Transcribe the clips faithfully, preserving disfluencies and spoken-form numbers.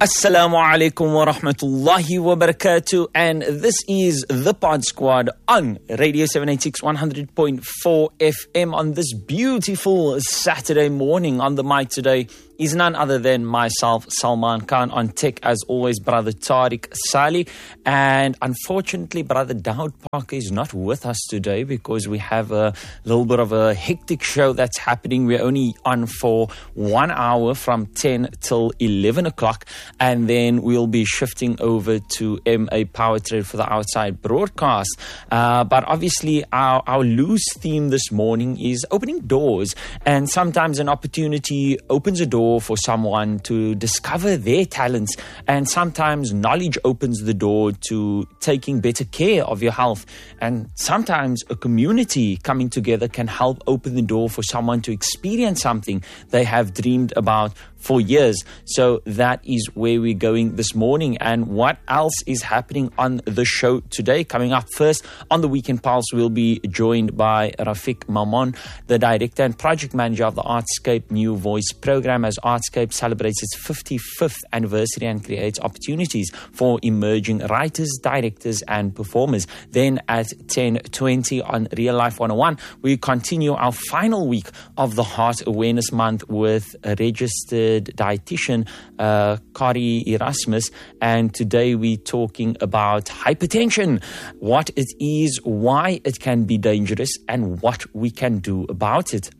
Assalamu alaikum wa rahmatullahi wa barakatuh, and this is the Pod Squad on Radio seven eighty-six one hundred point four F M on this beautiful Saturday morning. On the mic today is none other than myself, Salman Khan. On tech, as always, Brother Tariq Salih. And unfortunately, Brother Daud Parker is not with us today because we have a little bit of a hectic show that's happening. We're only on for one hour from ten till eleven o'clock. And then we'll be shifting over to M A Power Trade for the outside broadcast. Uh, but obviously, our, our loose theme this morning is opening doors. And sometimes an opportunity opens a door for someone to discover their talents, and sometimes knowledge opens the door to taking better care of your health, and sometimes a community coming together can help open the door for someone to experience something they have dreamed about for years. So that is where we're going this morning. And what else is happening on the show today? Coming up first on the Weekend Pulse, we'll be joined by Rafiq Mammon, the director and project manager of the Artscape New Voice program, as Artscape celebrates its fifty-fifth anniversary and creates opportunities for emerging writers, directors and performers. Then at ten twenty on Real Life one oh one, we continue our final week of the Heart Awareness Month with a registered dietitian, uh, Kari Erasmus, and today we're talking about hypertension, what it is, why it can be dangerous, and what we can do about it.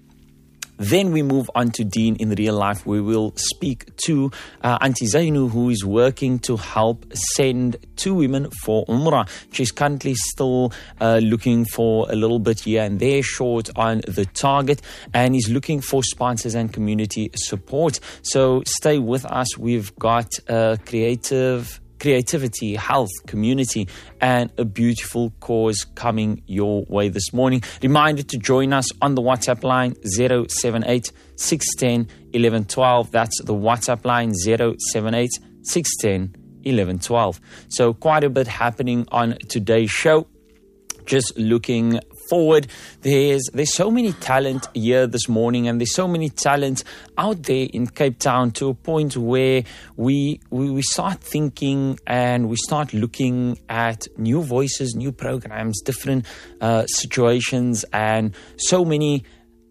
Then we move on to Dean in Real Life. We will speak to uh, Auntie Zainu, who is working to help send two women for Umrah. She's currently still uh, looking for a little bit here and there, short on the target, and is looking for sponsors and community support. So stay with us. We've got a creative... creativity, health, community, and a beautiful cause coming your way this morning. Reminder to join us on the WhatsApp line zero seven eight, six one zero, one one one two. That's the WhatsApp line zero seven eight, six one zero, one one one two. So quite a bit happening on today's show. Just looking forward, there's there's so many talent here this morning, and there's so many talent out there in Cape Town, to a point where we, we we start thinking and we start looking at new voices, new programs, different uh, situations, and so many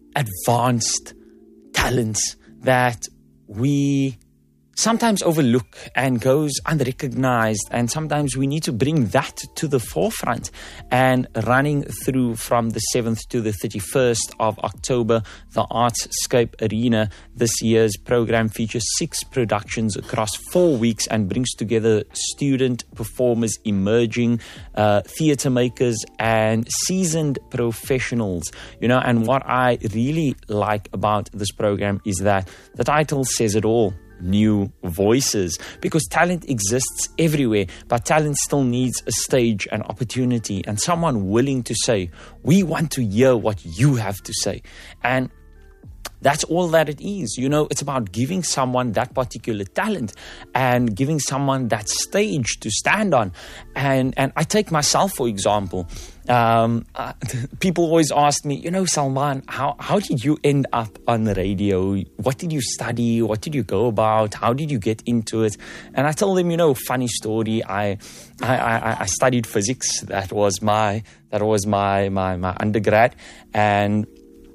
advanced talents that we sometimes overlook and goes unrecognized, and sometimes we need to bring that to the forefront. And running through from the seventh to the thirty-first of October, the Artscape Arena this year's program features six productions across four weeks and brings together student performers, emerging uh, theatre makers and seasoned professionals. You know, and what I really like about this program is that the title says it all. New voices, because talent exists everywhere, but talent still needs a stage, an opportunity, and someone willing to say, we want to hear what you have to say. And that's all that it is. You know, it's about giving someone that particular talent and giving someone that stage to stand on. And and I take myself, for example. Um, uh, people always ask me, you know, Salman, how, how did you end up on the radio? What did you study? What did you go about? How did you get into it? And I tell them, you know, funny story. I I, I, I studied physics. That was my that was my my, my undergrad. And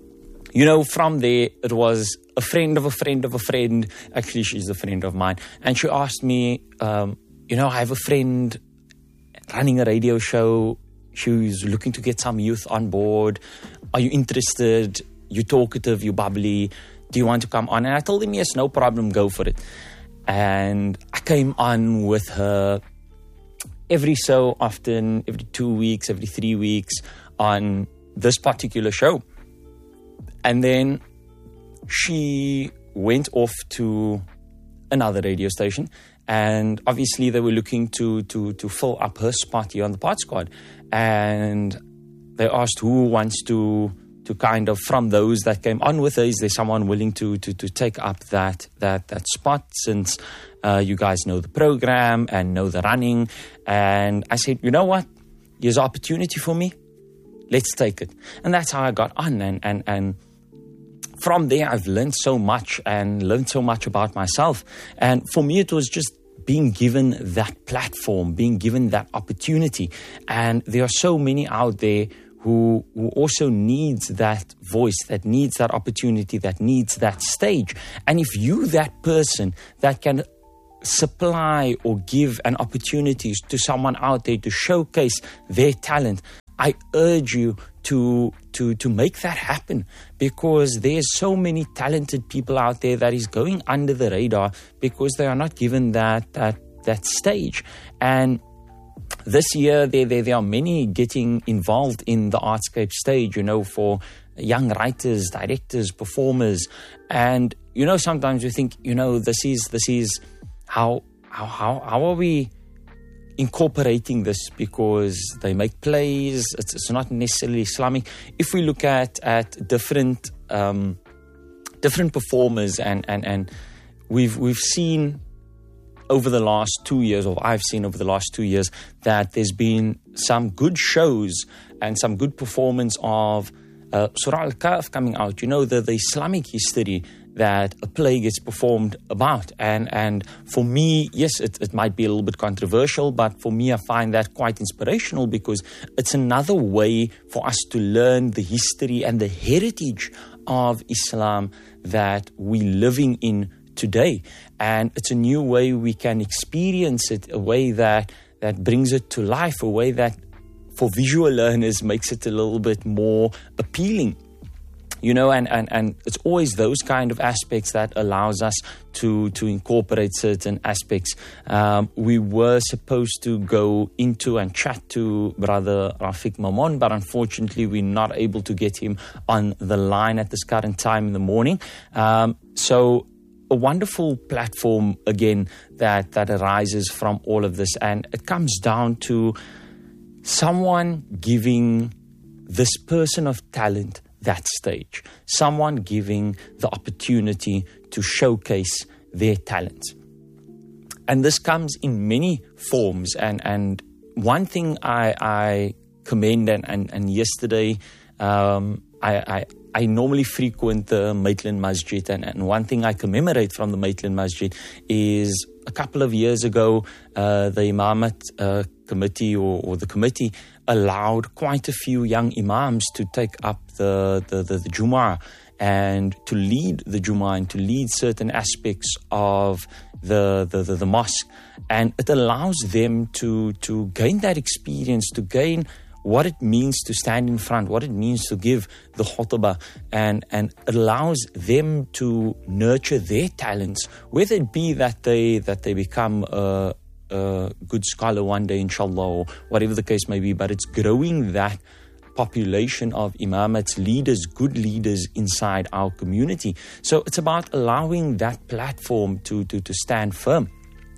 you know, from there, it was a friend of a friend of a friend. Actually, she's a friend of mine. And she asked me, um, you know, I have a friend running a radio show. She's looking to get some youth on board. Are you interested? You're talkative, you're bubbly. Do you want to come on? And I told him, yes, no problem, go for it. And I came on with her every so often, every two weeks, every three weeks on this particular show. And then she went off to another radio station, and obviously they were looking to to to fill up her spot here on the Pod Squad. And they asked who wants to to kind of, from those that came on with her, is there someone willing to to to take up that that that spot, since uh, you guys know the program and know the running. And I said, you know what, here's an opportunity for me. Let's take it. And that's how I got on. And and and from there, I've learned so much and learned so much about myself. And for me, it was just being given that platform, being given that opportunity. And there are so many out there who, who also needs that voice, that needs that opportunity, that needs that stage. And if you, that person that can supply or give an opportunity to someone out there to showcase their talent, I urge you to to to make that happen, because there's so many talented people out there that is going under the radar because they are not given that that that stage. And this year there there, there are many getting involved in the Artscape stage, you know, for young writers, directors, performers. And you know, sometimes we think, you know, this is this is how how how, how are we incorporating this, because they make plays, it's, it's not necessarily Islamic. If we look at at different um, different performers, and, and, and we've we've seen over the last two years, or I've seen over the last two years, that there's been some good shows and some good performance of uh, Surah Al-Kahf coming out. You know, the, the Islamic history that a play gets performed about. And and for me, yes, it, it might be a little bit controversial, but for me, I find that quite inspirational, because it's another way for us to learn the history and the heritage of Islam that we're living in today. And it's a new way we can experience it, a way that, that brings it to life, a way that for visual learners makes it a little bit more appealing. You know, and, and, and it's always those kind of aspects that allows us to, to incorporate certain aspects. Um, we were supposed to go into and chat to Brother Rafiq Mamon, but unfortunately we're not able to get him on the line at this current time in the morning. Um, so a wonderful platform, again, that, that arises from all of this. And it comes down to someone giving this person of talent that stage, someone giving the opportunity to showcase their talents. And this comes in many forms. And, and one thing I, I commend, and, and, and yesterday um, I, I, I normally frequent the Maitland Masjid, and, and one thing I commemorate from the Maitland Masjid is a couple of years ago, uh, the Imamat uh, committee or, or the committee allowed quite a few young imams to take up the, the, the, the Jumu'ah and to lead the Jumu'ah and to lead certain aspects of the, the, the, the mosque. And it allows them to, to gain that experience, to gain what it means to stand in front, what it means to give the khutbah, and, and it allows them to nurture their talents, whether it be that they, that they become a, a good scholar one day, inshallah, or whatever the case may be, but it's growing that population of imamats, leaders, good leaders inside our community. So it's about allowing that platform to, to, to stand firm.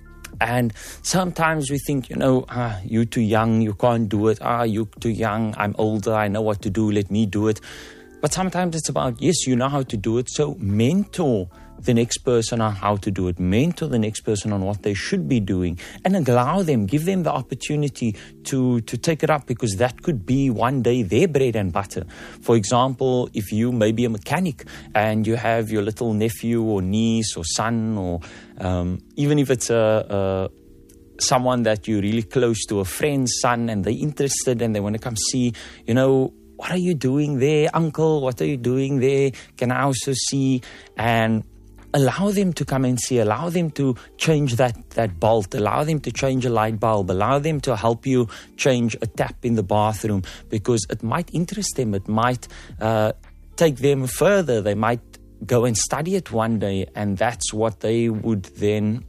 And sometimes we think, you know, ah, you're too young, you can't do it. Ah, you're too young, I'm older, I know what to do, let me do it. But sometimes it's about, yes, you know how to do it, so mentor the next person on how to do it, mentor the next person on what they should be doing, and allow them, give them the opportunity to, to take it up, because that could be one day their bread and butter. For example, if you may be a mechanic and you have your little nephew or niece or son, or um, even if it's a, a someone that you're really close to, a friend's son, and they're interested and they want to come see, you know, what are you doing there, uncle? What are you doing there? Can I also see? And allow them to come and see, allow them to change that, that bolt, allow them to change a light bulb, allow them to help you change a tap in the bathroom, because it might interest them, it might uh, take them further, they might go and study it one day, and that's what they would then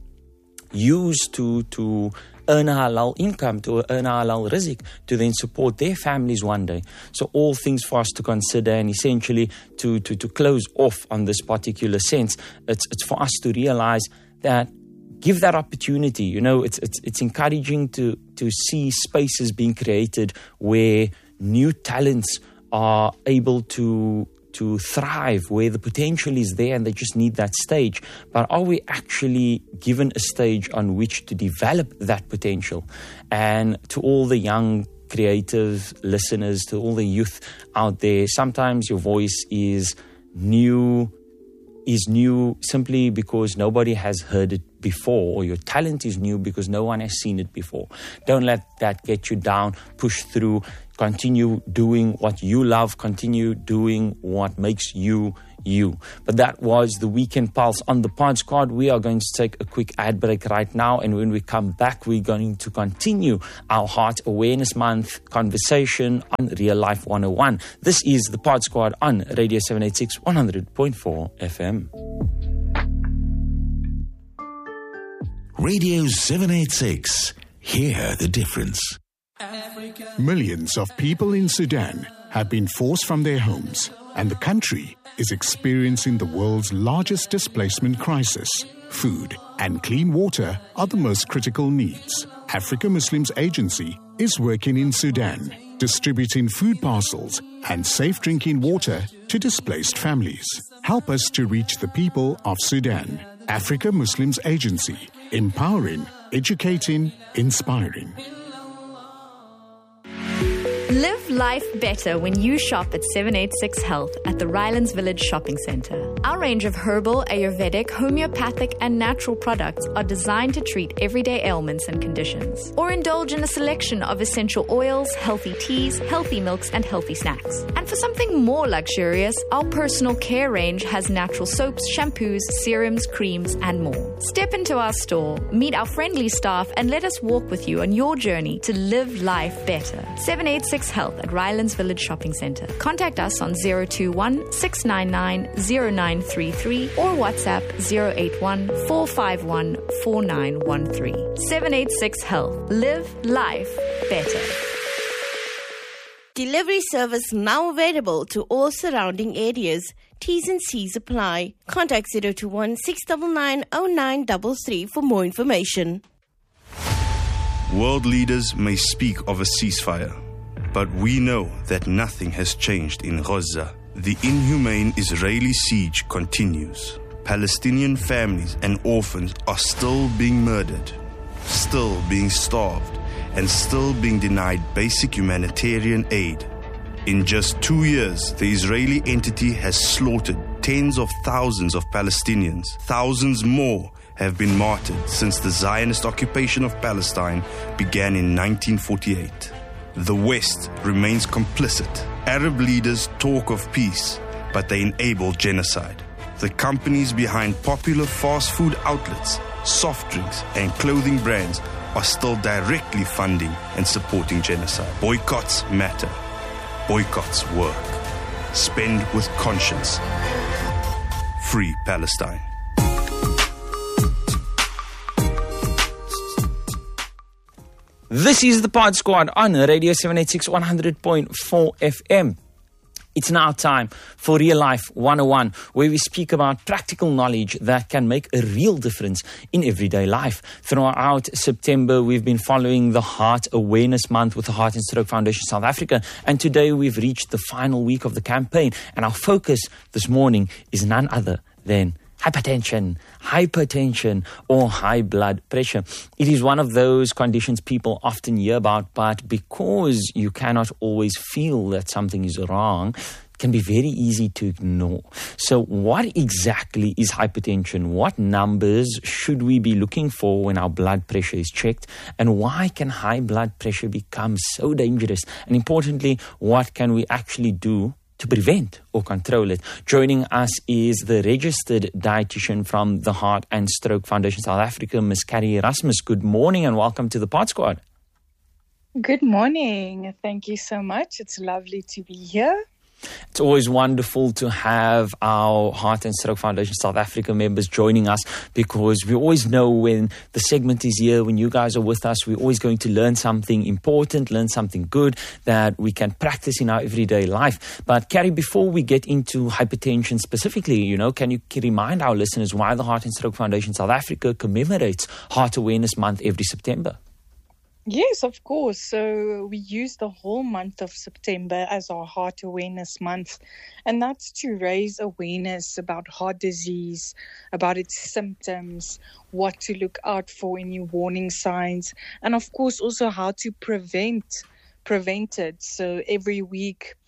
use to, to earn a halal income, to earn a halal rizq, to then support their families one day. So all things for us to consider, and essentially to, to, to close off on this particular sense, it's, it's for us to realize that give that opportunity. You know, it's, it's, it's encouraging to, to see spaces being created where new talents are able to to thrive, where the potential is there and they just need that stage. But are we actually given a stage on which to develop that potential? And to all the young creative listeners, to all the youth out there, sometimes your voice is new is new simply because nobody has heard it before, or your talent is new because no one has seen it before. Don't let that get you down. Push through. Continue doing what you love. Continue doing what makes you you. But that was the Weekend Pulse on the Pod Squad. We are going to take a quick ad break right now, and when we come back, we're going to continue our Heart Awareness Month conversation on Real Life one oh one. This is the Pod Squad on Radio seven eighty-six, one hundred point four F M. Radio seven eighty-six. Hear the difference. Millions of people in Sudan have been forced from their homes, and the country is experiencing the world's largest displacement crisis. Food and clean water are the most critical needs. Africa Muslims Agency is working in Sudan, distributing food parcels and safe drinking water to displaced families. Help us to reach the people of Sudan. Africa Muslims Agency, empowering, educating, inspiring. Live life better when you shop at seven eighty-six Health at the Rylands Village Shopping Centre. Our range of herbal, Ayurvedic, homeopathic and natural products are designed to treat everyday ailments and conditions. Or indulge in a selection of essential oils, healthy teas, healthy milks and healthy snacks. And for something more luxurious, our personal care range has natural soaps, shampoos, serums, creams and more. Step into our store, meet our friendly staff and let us walk with you on your journey to live life better. seven eighty-six Health at Rylands Village Shopping Centre. Contact us on zero two one, six nine nine, zero nine three three or WhatsApp zero eight one, four five one, four nine one three. seven eighty-six Health. Live life better. Delivery service now available to all surrounding areas. T's and C's apply. Contact zero two one, six nine nine, zero nine three three for more information. World leaders may speak of a ceasefire, but we know that nothing has changed in Gaza. The inhumane Israeli siege continues. Palestinian families and orphans are still being murdered, still being starved, and still being denied basic humanitarian aid. In just two years, the Israeli entity has slaughtered tens of thousands of Palestinians. Thousands more have been martyred since the Zionist occupation of Palestine began in nineteen forty-eight. The West remains complicit. Arab leaders talk of peace, but they enable genocide. The companies behind popular fast food outlets, soft drinks, and clothing brands are still directly funding and supporting genocide. Boycotts matter. Boycotts work. Spend with conscience. Free Palestine. This is the Pod Squad on Radio seven eighty-six, one hundred point four F M. It's now time for Real Life one oh one, where we speak about practical knowledge that can make a real difference in everyday life. Throughout September, we've been following the Heart Awareness Month with the Heart and Stroke Foundation South Africa, and today we've reached the final week of the campaign, and our focus this morning is none other than hypertension, hypertension, or high blood pressure. It is one of those conditions people often hear about, but because you cannot always feel that something is wrong, it can be very easy to ignore. So what exactly is hypertension? What numbers should we be looking for when our blood pressure is checked? And why can high blood pressure become so dangerous? And importantly, what can we actually do to prevent or control it? Joining us is the registered dietitian from the Heart and Stroke Foundation South Africa, Miss Carrie Erasmus. Good morning and welcome to the Pod Squad. Good morning. Thank you so much. It's lovely to be here. It's always wonderful to have our Heart and Stroke Foundation South Africa members joining us, because we always know when the segment is here, when you guys are with us, we're always going to learn something important, learn something good that we can practice in our everyday life. But Carrie, before we get into hypertension specifically, you know, can you remind our listeners why the Heart and Stroke Foundation South Africa commemorates Heart Awareness Month every September? Yes, of course. So we use the whole month of September as our Heart Awareness Month, and that's to raise awareness about heart disease, about its symptoms, what to look out for, any warning signs, and of course also how to prevent prevent it. So every week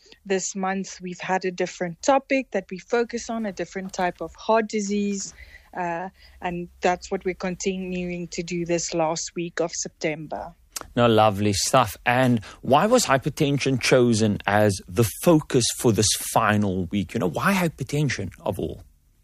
this month we've had a different topic that we focus on, a different type of heart disease. Uh, and that's what we're continuing to do this last week of September. No, lovely stuff. And why was hypertension chosen as the focus for this final week? You know, why hypertension of all?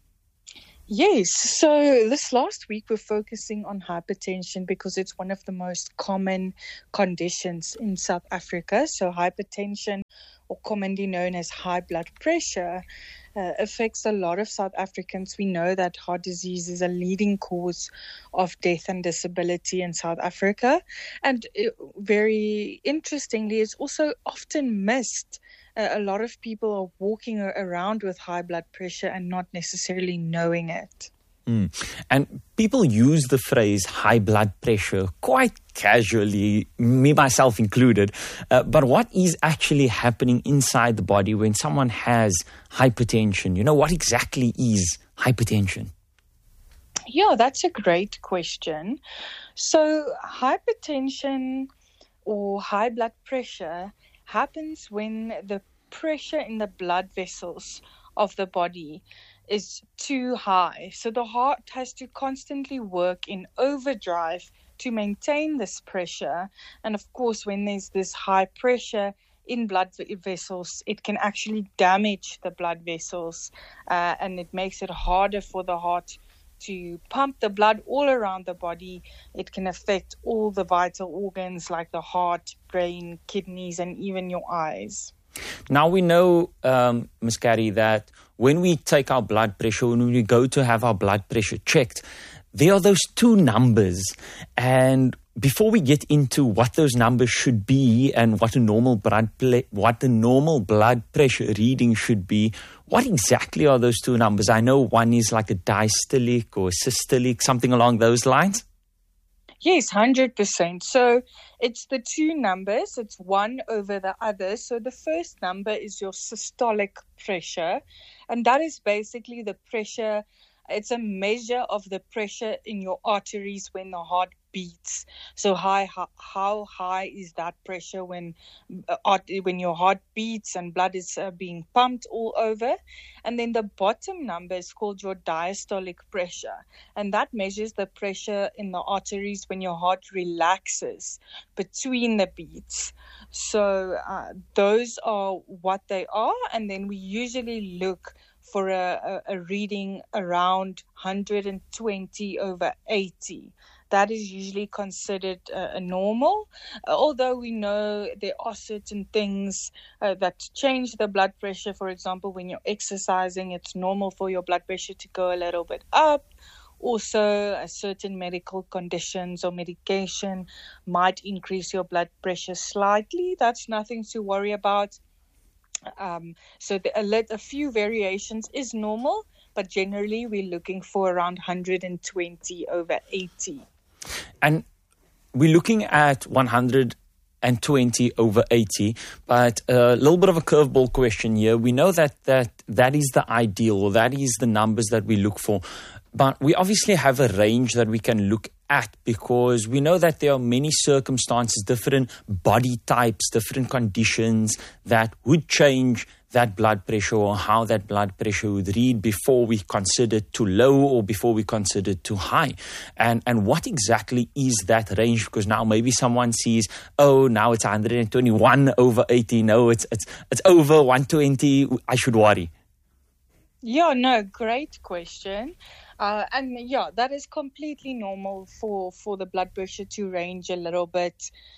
Yes, so this last week we're focusing on hypertension because it's one of the most common conditions in South Africa. So hypertension, or commonly known as high blood pressure, uh, affects a lot of South Africans. We know that heart disease is a leading cause of death and disability in South Africa. And it, very interestingly, it's also often missed. Uh, a lot of people are walking around with high blood pressure and not necessarily knowing it. Mm. And people use the phrase high blood pressure quite casually, me myself included. Uh, but what is actually happening inside the body when someone has hypertension? You know, what exactly is hypertension? Yeah, that's a great question. So hypertension or high blood pressure happens when the pressure in the blood vessels of the body is too high. So the heart has to constantly work in overdrive to maintain this pressure. And of course, when there's this high pressure in blood vessels, it can actually damage the blood vessels, uh, and it makes it harder for the heart to pump the blood all around the body. It can affect all the vital organs like the heart, brain, kidneys, and even your eyes. Now we know, um, Miz Carrie, that when we take our blood pressure, when we go to have our blood pressure checked, there are those two numbers. And before we get into what those numbers should be and what a normal blood ple- what the normal blood pressure reading should be, what exactly are those two numbers? I know one is like a diastolic or systolic, something along those lines. Yes, one hundred percent. So it's the two numbers. It's one over the other. So the first number is your systolic pressure. And that is basically the pressure. It's a measure of the pressure in your arteries when the heart beats. So high, how, how high is that pressure when uh, when your heart beats and blood is uh, being pumped all over? And then the bottom number is called your diastolic pressure. And that measures the pressure in the arteries when your heart relaxes between the beats. So uh, those are what they are. And then we usually look for a, a, a reading around one hundred twenty over eighty. That is usually considered uh, a normal, uh, although we know there are certain things uh, that change the blood pressure. For example, when you're exercising, it's normal for your blood pressure to go a little bit up. Also, uh, certain medical conditions or medication might increase your blood pressure slightly. That's nothing to worry about. Um, so the, a, a few variations is normal, but generally we're looking for around one hundred twenty over eighty. And we're looking at one hundred twenty over eighty, but a little bit of a curveball question here. We know that that, that is the ideal, or that is the numbers that we look for. But we obviously have a range that we can look at because we know that there are many circumstances, different body types, different conditions that would change that blood pressure or how that blood pressure would read before we consider it too low or before we consider it too high. And and what exactly is that range? Because now maybe someone sees, oh, now it's one hundred twenty-one over eighty. No, it's it's it's over one hundred twenty. I should worry. Yeah, no, great question. Uh, and yeah, that is completely normal for, for the blood pressure to range a little bit.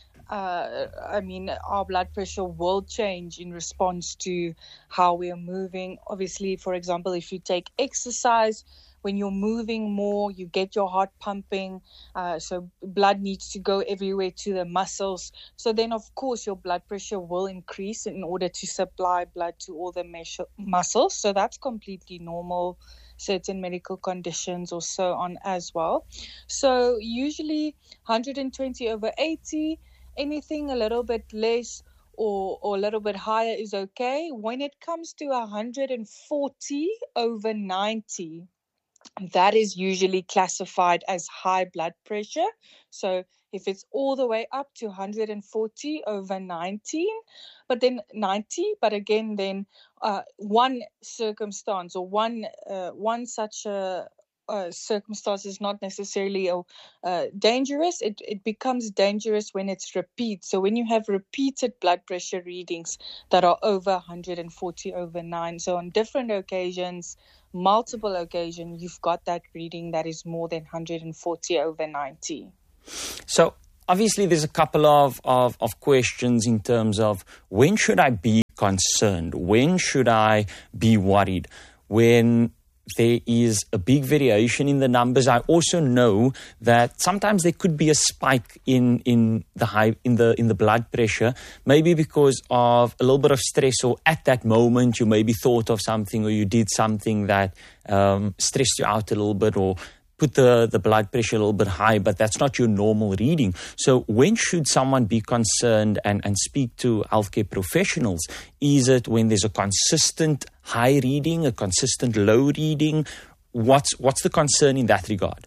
Uh, I mean, our blood pressure will change in response to how we are moving. Obviously, for example, if you take exercise, when you're moving more, you get your heart pumping. Uh, so blood needs to go everywhere to the muscles. So then, of course, your blood pressure will increase in order to supply blood to all the measure- muscles. So that's completely normal. Certain medical conditions or so on as well. So usually one hundred twenty over eighty, anything a little bit less or, or a little bit higher is okay. When it comes to one hundred forty over ninety, that is usually classified as high blood pressure. So if it's all the way up to one hundred forty over nineteen, but then ninety, but again, then uh, one circumstance or one uh, one such a uh, circumstance is not necessarily uh, dangerous. It, it becomes dangerous when it's repeat. So when you have repeated blood pressure readings that are over one hundred forty over nine, so on different occasions, multiple occasions, you've got that reading that is more than one hundred forty over ninety. So obviously there's a couple of, of, of questions in terms of when should I be concerned? When should I be worried? When there is a big variation in the numbers. I also know that sometimes there could be a spike in, in the high in the in the blood pressure, maybe because of a little bit of stress, or at that moment you maybe thought of something or you did something that um, stressed you out a little bit, or put the, the blood pressure a little bit high, but that's not your normal reading. So when should someone be concerned and, and speak to healthcare professionals? Is it when there's a consistent high reading, a consistent low reading? What's what's the concern in that regard?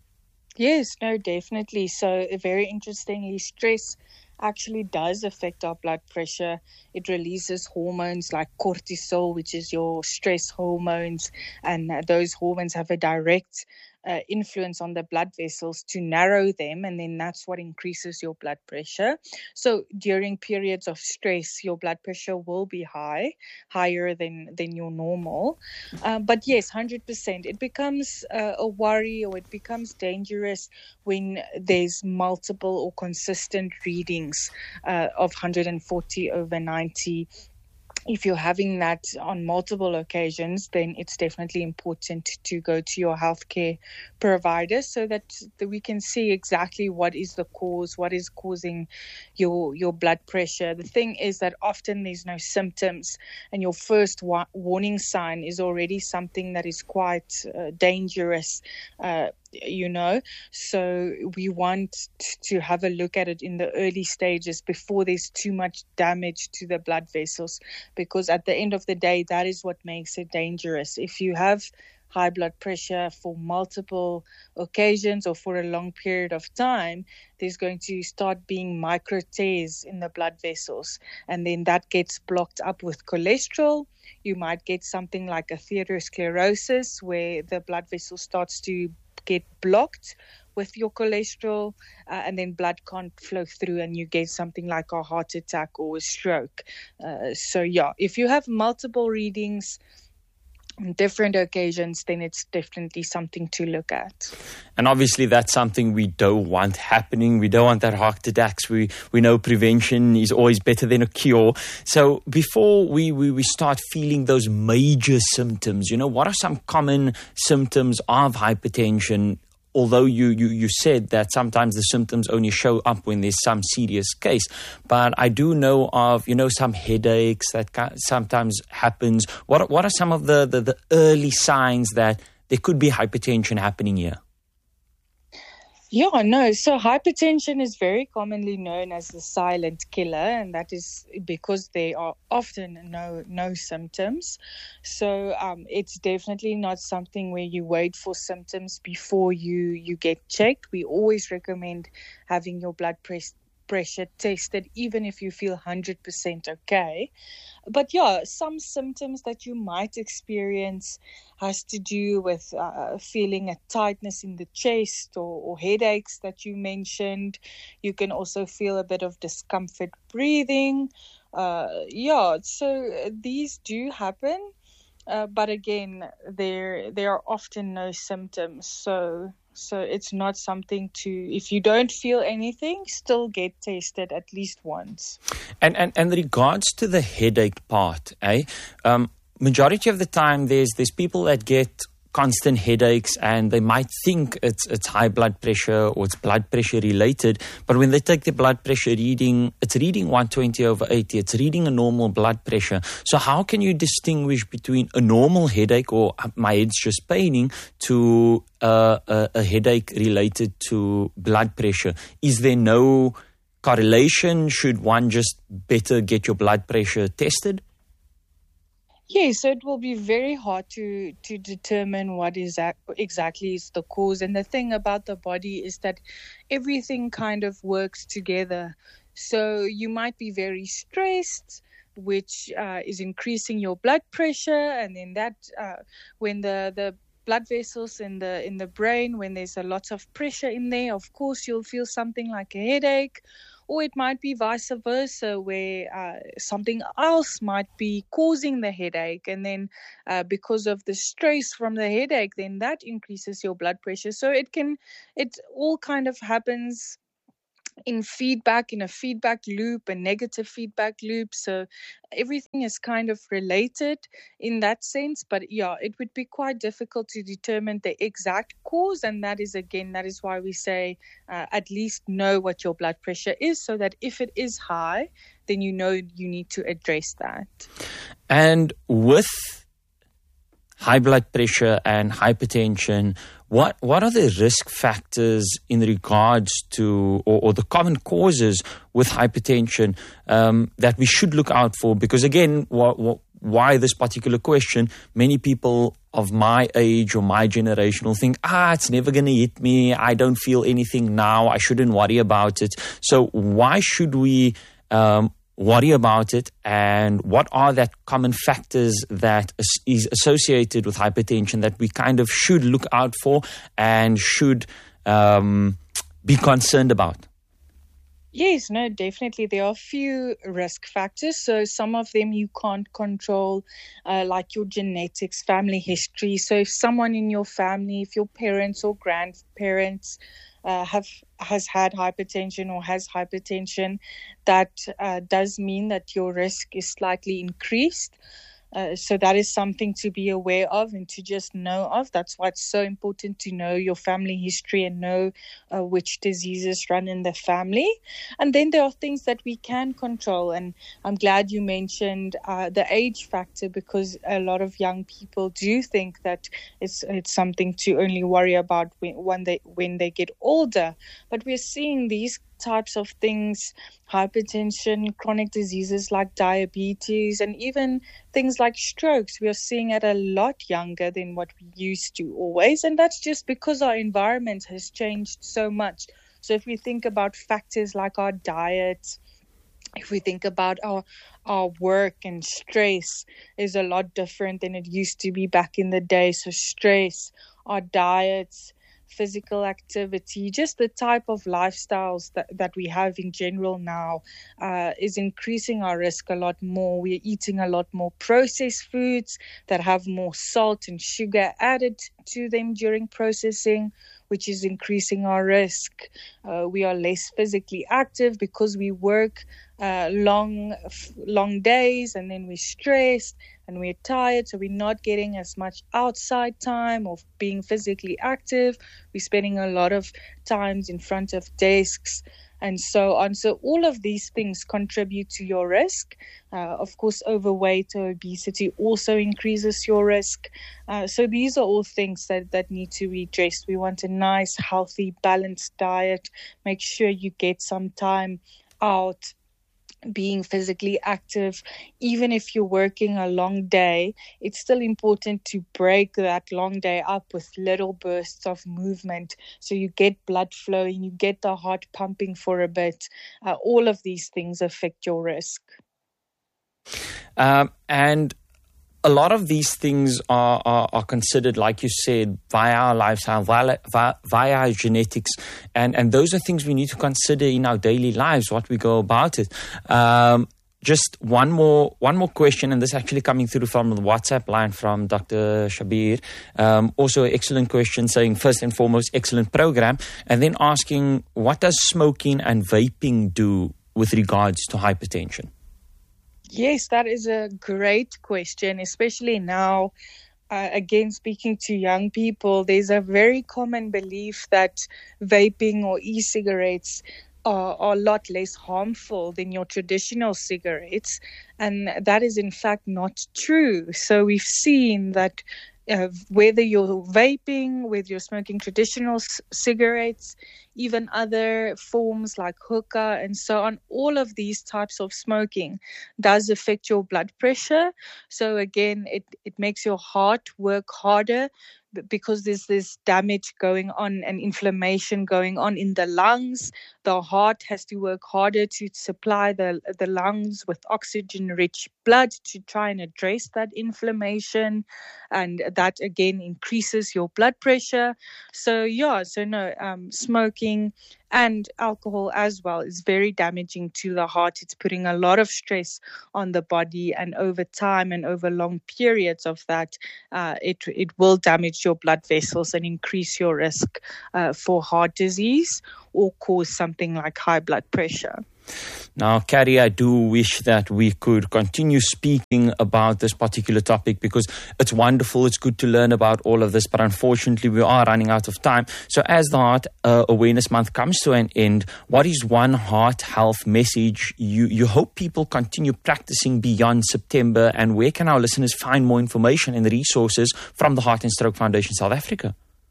Yes, no, definitely. So very interestingly, stress actually does affect our blood pressure. It releases hormones like cortisol, which is your stress hormones, and those hormones have a direct uh, influence on the blood vessels to narrow them, and then that's what increases your blood pressure. So during periods of stress, your blood pressure will be high, higher than, than your normal. Uh, but yes, one hundred percent. It becomes uh, a worry, or it becomes dangerous when there's multiple or consistent readings uh, of one hundred forty over ninety. If you're having that on multiple occasions, then it's definitely important to go to your healthcare provider so that, that we can see exactly what is the cause, what is causing your your blood pressure. The thing is that often there's no symptoms, and your first wa- warning sign is already something that is quite uh, dangerous. Uh, you know, so we want to have a look at it in the early stages before there's too much damage to the blood vessels, because at the end of the day, that is what makes it dangerous. If you have high blood pressure for multiple occasions or for a long period of time, there's going to start being micro tears in the blood vessels, and then that gets blocked up with cholesterol. You might get something like atherosclerosis, where the blood vessel starts to get blocked with your cholesterol, uh, and then blood can't flow through, and you get something like a heart attack or a stroke. Uh, so yeah, if you have multiple readings on different occasions, then it's definitely something to look at. And obviously that's something we don't want happening. We don't want that heart attacks. We we know prevention is always better than a cure. So before we, we, we start feeling those major symptoms, you know, what are some common symptoms of hypertension? Although you, you, you said that sometimes the symptoms only show up when there's some serious case. But I do know of, you know, some headaches that sometimes happens. What, what are some of the, the, the early signs that there could be hypertension happening here? Yeah, no. So hypertension is very commonly known as the silent killer, and that is because there are often no no symptoms. So um, it's definitely not something where you wait for symptoms before you, you get checked. We always recommend having your blood press, pressure tested, even if you feel one hundred percent okay. But yeah, some symptoms that you might experience has to do with uh, feeling a tightness in the chest, or, or headaches that you mentioned. You can also feel a bit of discomfort breathing. Uh, yeah, so these do happen. Uh, but again, there there are often no symptoms. So so it's not something to, if you don't feel anything, still get tested at least once. And and, and regards to the headache part, eh? Um, majority of the time there's there's people that get constant headaches, and they might think it's it's high blood pressure or it's blood pressure related, but when they take the blood pressure reading, it's reading one twenty over eighty, it's reading a normal blood pressure. So how can you distinguish between a normal headache, or my head's just paining, to uh, a, a headache related to blood pressure? Is there no correlation? Should one just better get your blood pressure tested? Yes, so it will be very hard to, to determine what is that exactly is the cause. And the thing about the body is that everything kind of works together. So you might be very stressed, which uh, is increasing your blood pressure, and then that uh, when the, the blood vessels in the in the brain, when there's a lot of pressure in there, of course you'll feel something like a headache. Or it might be vice versa, where uh, something else might be causing the headache. And then uh, because of the stress from the headache, then that increases your blood pressure. So it can, it all kind of happens in feedback, in a feedback loop, a negative feedback loop. So everything is kind of related in that sense. But yeah, it would be quite difficult to determine the exact cause. And that is, again, that is why we say uh, at least know what your blood pressure is, so that if it is high, then you know you need to address that. And with high blood pressure and hypertension, what what are the risk factors in regards to, or, or the common causes with hypertension um, that we should look out for? Because again, what, what, why this particular question? Many people of my age or my generation will think, ah, it's never going to hit me. I don't feel anything now. I shouldn't worry about it. So why should we um, worry about it, and what are that common factors that is associated with hypertension that we kind of should look out for and should um, be concerned about? Yes, no, definitely. There are a few risk factors. So some of them you can't control, uh, like your genetics, family history. So if someone in your family, if your parents or grandparents uh, have has had hypertension or has hypertension, that uh, does mean that your risk is slightly increased. Uh, so that is something to be aware of and to just know of. That's why it's so important to know your family history and know uh, which diseases run in the family. And then there are things that we can control. And I'm glad you mentioned uh, the age factor, because a lot of young people do think that it's it's something to only worry about when, when they when they get older. But we're seeing these types of things, hypertension, chronic diseases like diabetes, and even things like strokes, we are seeing at a lot younger than what we used to always. And that's just because our environment has changed so much. So if we think about factors like our diet, if we think about our our work and stress is a lot different than it used to be back in the day. So stress, our diets, physical activity, just the type of lifestyles that, that we have in general now uh, is increasing our risk a lot more. We're eating a lot more processed foods that have more salt and sugar added to them during processing, which is increasing our risk. Uh, we are less physically active because we work uh, long, long days, and then we're stressed and we're tired, so we're not getting as much outside time of being physically active. We're spending a lot of times in front of desks and so on. So all of these things contribute to your risk. Uh, of course, overweight or obesity also increases your risk. Uh, so these are all things that, that need to be addressed. We want a nice, healthy, balanced diet. Make sure you get some time out being physically active. Even if you're working a long day, it's still important to break that long day up with little bursts of movement, so you get blood flowing, you get the heart pumping for a bit. Uh, all of these things affect your risk. Um, and a lot of these things are, are, are considered, like you said, via our lifestyle, via, via, via our genetics. And, and those are things we need to consider in our daily lives, what we go about it. Um, just one more one more question, and this actually coming through from the WhatsApp line from Doctor Shabir. Um, also an excellent question, saying, first and foremost, excellent program. And then asking, what does smoking and vaping do with regards to hypertension? Yes, that is a great question, especially now. Uh, again, speaking to young people, there's a very common belief that vaping or e-cigarettes are, are a lot less harmful than your traditional cigarettes. And that is, in fact, not true. So we've seen that Uh, whether you're vaping, whether you're smoking traditional c- cigarettes, even other forms like hookah and so on, all of these types of smoking does affect your blood pressure. So again, it, it makes your heart work harder because there's this damage going on and inflammation going on in the lungs. The heart has to work harder to supply the the lungs with oxygen-rich blood to try and address that inflammation, and that again increases your blood pressure. So yeah, so no, um, smoking and alcohol as well is very damaging to the heart. It's putting a lot of stress on the body, and over time and over long periods of that, uh, it it will damage your blood vessels and increase your risk uh, for heart disease or cause something like high blood pressure. Now, Carrie, I do wish that we could continue speaking about this particular topic because it's wonderful, it's good to learn about all of this, but unfortunately we are running out of time. So as the Heart uh, Awareness Month comes to an end, what is one heart health message you, you hope people continue practicing beyond September, and where can our listeners find more information and resources from the Heart and Stroke Foundation South Africa?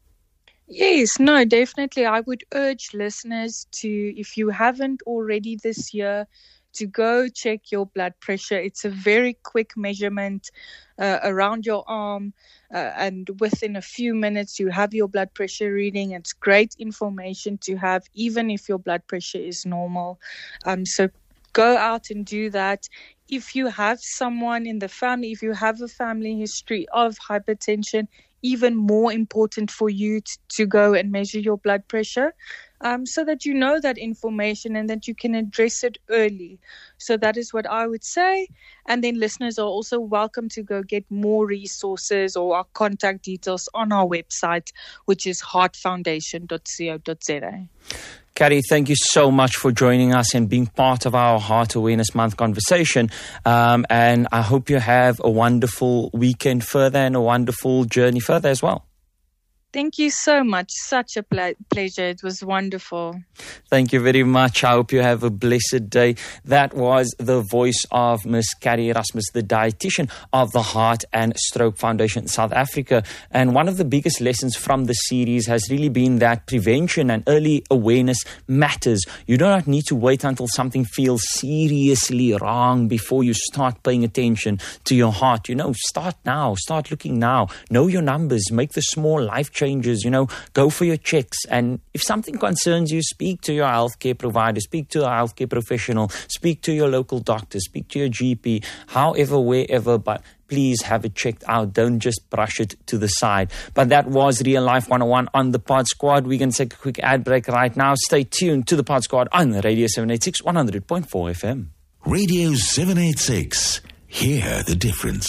Yes, no, definitely. I would urge listeners to, if you haven't already this year, to go check your blood pressure. It's a very quick measurement uh, around your arm, uh, and within a few minutes you have your blood pressure reading. It's great information to have, even if your blood pressure is normal. Um, so go out and do that. If you have someone in the family, if you have a family history of hypertension, even more important for you to, to go and measure your blood pressure, um, so that you know that information and that you can address it early. So that is what I would say. And then listeners are also welcome to go get more resources or our contact details on our website, which is heart foundation dot co dot za. Carrie, thank you so much for joining us and being part of our Heart Awareness Month conversation. Um, and I hope you have a wonderful weekend further and a wonderful journey further as well. Thank you so much. Such a ple- pleasure. It was wonderful. Thank you very much. I hope you have a blessed day. That was the voice of Miss Carrie Erasmus, the dietitian of the Heart and Stroke Foundation South Africa. And one of the biggest lessons from the series has really been that prevention and early awareness matters. You do not need to wait until something feels seriously wrong before you start paying attention to your heart. You know, start now. Start looking now. Know your numbers. Make the small life changes. Changes, you know, go for your checks. And if something concerns you, speak to your healthcare provider, speak to a healthcare professional, speak to your local doctor, speak to your G P, however, wherever, but please have it checked out. Don't just brush it to the side. But that was Real Life one oh one on the Pod Squad. We're going to take a quick ad break right now. Stay tuned to the Pod Squad on Radio seven eighty-six, one hundred point four F M. Radio seven eighty-six. Hear the difference.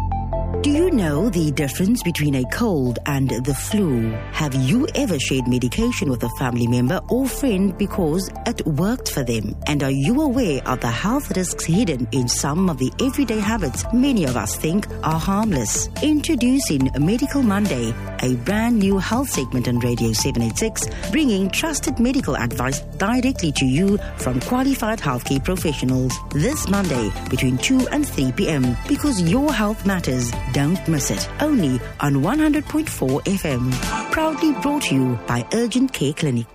Do you know the difference between a cold and the flu? Have you ever shared medication with a family member or friend because it worked for them? And are you aware of the health risks hidden in some of the everyday habits many of us think are harmless? Introducing Medical Monday, a brand new health segment on Radio seven eighty-six, bringing trusted medical advice directly to you from qualified healthcare professionals. This Monday between two and three p.m. because your health matters. Don't miss it. Only on one hundred point four F M. Proudly brought to you by Urgent Care Clinic.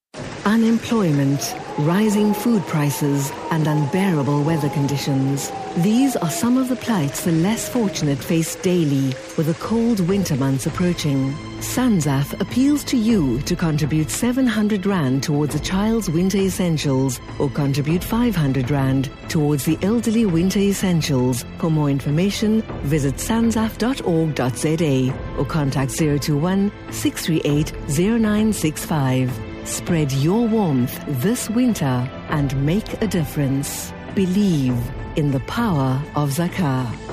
Unemployment, rising food prices, and unbearable weather conditions. These are some of the plights the less fortunate face daily with the cold winter months approaching. SANZAF appeals to you to contribute seven hundred rand towards a child's winter essentials or contribute five hundred rand towards the elderly winter essentials. For more information, visit sanzaf dot org dot za or contact zero two one, six three eight, zero nine six five. Spread your warmth this winter and make a difference. Believe in the power of Zakah.